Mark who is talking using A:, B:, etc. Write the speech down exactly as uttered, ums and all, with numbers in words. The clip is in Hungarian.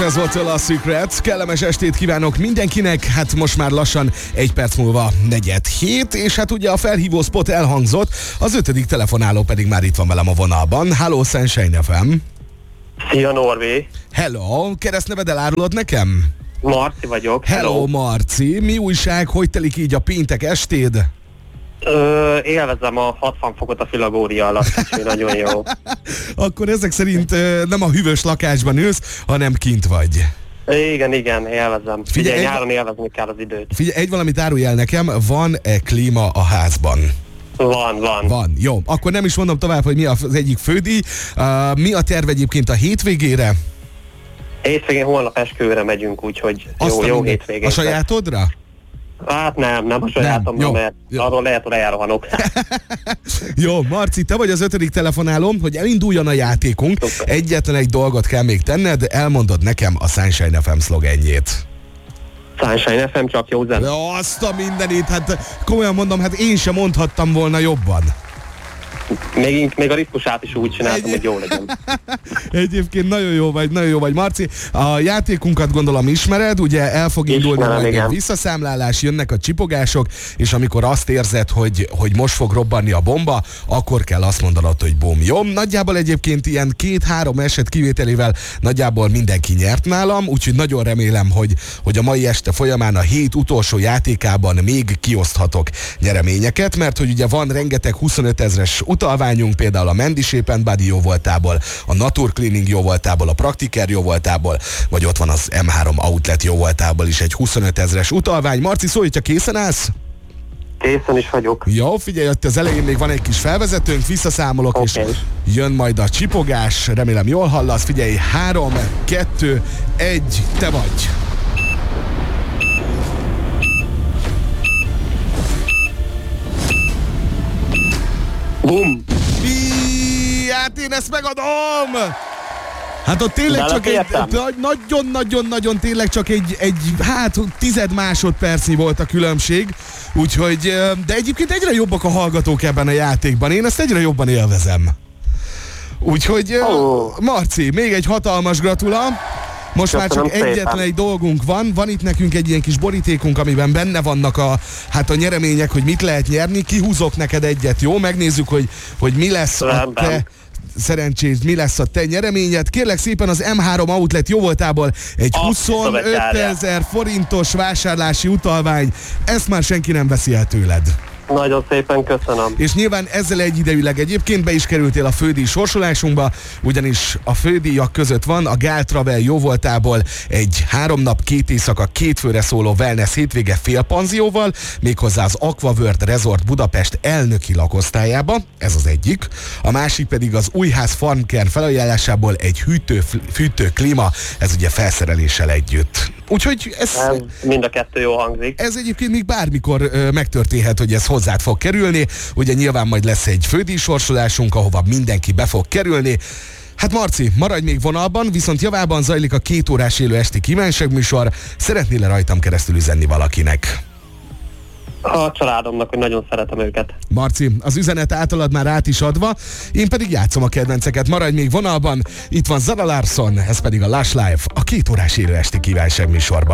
A: ez volt a Secret. Kellemes estét kívánok mindenkinek. Hát most már lassan egy perc múlva negyed hét, és hát ugye a felhívó spot elhangzott, az ötödik telefonáló pedig már itt van velem a vonalban. Hello, Sunshine ef em.
B: Szia, Norvi.
A: Hello, keresztneved elárulod nekem?
B: Marci vagyok.
A: Hello, Hello, Marci. Mi újság, hogy telik így a péntek estéd?
B: Ö, élvezem a hatvan fokot a Filagória alatt, úgyhogy nagyon jó.
A: Akkor ezek szerint nem a hűvös lakásban ülsz, hanem kint vagy.
B: Igen, igen, élvezem. Figyelj,
A: egy...
B: nyáron élvezni kell az időt.
A: Figyelj, egy valamit árulj el nekem, van-e klíma a házban?
B: Van, van.
A: Van, jó. Akkor nem is mondom tovább, hogy mi az egyik fődíj. Uh, mi a terv egyébként a hétvégére?
B: Hétvégén holnap esküvőre megyünk, úgyhogy jó, jó hétvégén.
A: A sajátodra?
B: Hát nem, nem a sajátomra, mert jó. Arról lehet, hogy elrohanok.
A: Jó, Marci, te vagy az ötödik telefonálom, hogy elinduljon a játékunk. Szuper. Egyetlen egy dolgot kell még tenned, elmondod nekem a Sunshine ef em szlogenjét.
B: Sunshine ef em, csak jó zene.
A: Azt a mindenit, hát komolyan mondom, hát én sem mondhattam volna jobban.
B: Még, még a ritmusát is úgy csináltam, Egy... hogy jó legyen.
A: Egyébként nagyon jó vagy, nagyon jó vagy, Marci. A játékunkat gondolom ismered, ugye el fog indulni majd egy visszaszámlálás, jönnek a csipogások, és amikor azt érzed, hogy, hogy most fog robbanni a bomba, akkor kell azt mondanod, hogy bum. Jó, nagyjából egyébként ilyen két-három eset kivételével nagyjából mindenki nyert nálam, úgyhogy nagyon remélem, hogy, hogy a mai este folyamán a hét utolsó játékában még kioszthatok nyereményeket, mert hogy ugye van rengeteg huszonötezres utalványunk, például a Mandy Shape and Body jó voltából, a Natur Cleaning jó voltából, a Praktiker jó voltából, vagy ott van az em három Outlet jó voltából is egy huszonötezres utalvány. Marci, szólj, hogyha készen állsz?
B: Készen is vagyok.
A: Jó, figyelj, ott az elején még van egy kis felvezetőnk, visszaszámolok, okay. És jön majd a csipogás, remélem jól hallasz, figyelj, három, kettő, egy, te vagy.
B: Bum!
A: Hát én ezt megadom! Hát ott tényleg csak egy, nagyon-nagyon-nagyon tényleg csak egy, egy, hát tized másodpercnyi volt a különbség, úgyhogy, de egyébként egyre jobbak a hallgatók ebben a játékban, én ezt egyre jobban élvezem. Úgyhogy, oh. Marci, még egy hatalmas gratula. Most Köszönöm már csak szépen. Egyetlen egy dolgunk van, van itt nekünk egy ilyen kis borítékunk, amiben benne vannak a, hát a nyeremények, hogy mit lehet nyerni, kihúzok neked egyet, jó? Megnézzük, hogy, hogy mi lesz a te szerencsés, mi lesz a te nyereményed. Kérlek szépen az em három Outlet jó voltából egy huszonötezer forintos vásárlási utalvány, ezt már senki nem veszi el tőled.
B: Nagyon szépen köszönöm.
A: És nyilván ezzel egyidejűleg egyébként be is kerültél a fődíj sorsolásunkba, ugyanis a fődíjak között van a Gál Travel jóvoltából egy három nap, két éjszaka, két főre szóló wellness hétvége félpanzióval, méghozzá az Aquaworld Resort Budapest elnöki lakosztályába, ez az egyik. A másik pedig az Újház Farmkern felajánlásából egy hűtő, fűtő klíma, ez ugye felszereléssel együtt. Úgyhogy ez,
B: ez mind a kettő jó hangzik.
A: Ez egyébként még bármikor ö, megtörténhet, hogy ez hozzád fog kerülni. Ugye nyilván majd lesz egy fődíjsorsolásunk, ahova mindenki be fog kerülni. Hát Marci, maradj még vonalban, viszont javában zajlik a két órás élő esti kívánságműsor. Szeretnél-e rajtam keresztül üzenni valakinek?
B: A családomnak, hogy nagyon szeretem őket.
A: Marci, az üzenet általad már át is adva, én pedig játszom a kedvenceket. Maradj még vonalban, itt van Zara Larsson, ez pedig a Lush Life, a két órás élő esti kívánságműsorban.